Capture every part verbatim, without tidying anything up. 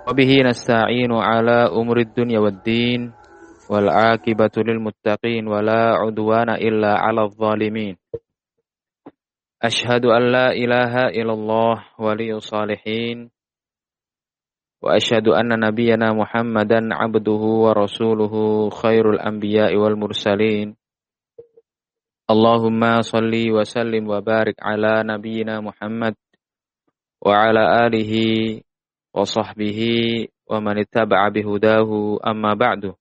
Wabihi nasta'inu ala umuri dunya waddin wal aqibatu lil muttaqin wala udwana illa ala zalimin. Ashhadu an la ilaha illallah waliyus salihin wa ashhadu anna nabiyyana Muhammadan abduhu wa rasuluhu khairul anbiya'i wal mursalin. Allahumma salli wa sallim wa barik ala nabiyyina Muhammad wa ala alihi wa sahbihi wa man ittaba'a bihudahu amma ba'du.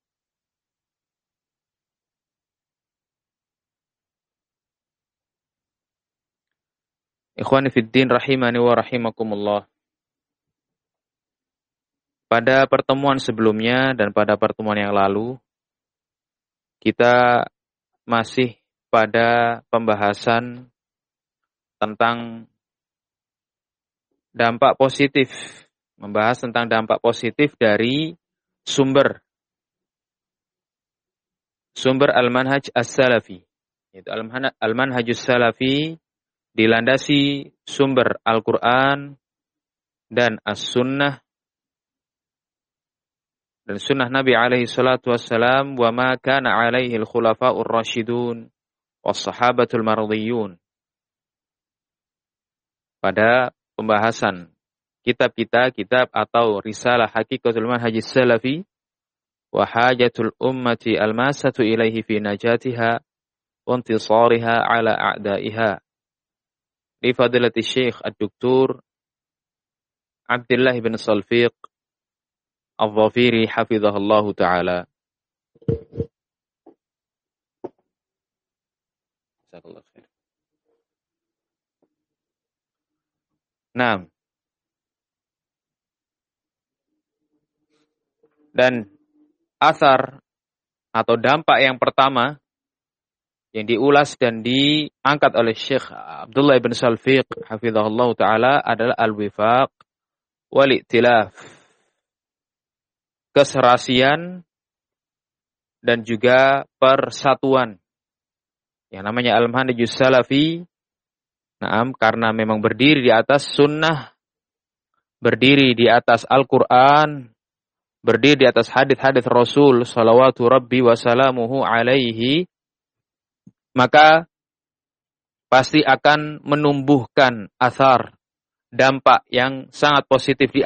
Ikhwani fid din rahimani wa rahimakumullah. Pada pertemuan sebelumnya dan pada pertemuan yang lalu kita masih pada pembahasan tentang dampak positif, membahas tentang dampak positif dari sumber sumber al-manhaj as-salafi, yaitu al-manhajus salafi dilandasi sumber Al-Qur'an dan as-sunnah dan sunnah Nabi alaihi salatu wassalam, wa ma kana alaihi al-khulafa'ur rasyidun was sahabatul mardiyun. Pada pembahasan kitab kita, kitab atau risalah Haqiqatul Manhajis Salafi wa hajatul ummati almasatu ilaihi fi najatiha wa intisariha ala a'daiha. Li fadilati Syekh Ad-Doktor Abdullah bin Salfiq Al-Dhafiri hafizahullahu ta'ala. Jazakallahu khair. Nah, dan asar atau dampak yang pertama yang diulas dan diangkat oleh Syekh Abdullah bin Salfiq hafizahullah ta'ala adalah al-wifaq wal-i'tilaf, keserasian dan juga persatuan. Yang namanya al-manhajus salafi, nah, karena memang berdiri di atas sunnah, berdiri di atas Al-Quran, berdiri di atas hadits-hadits Rasul salawatu rabbi wa salamuhu alaihi, maka pasti akan menumbuhkan athar, dampak yang sangat positif di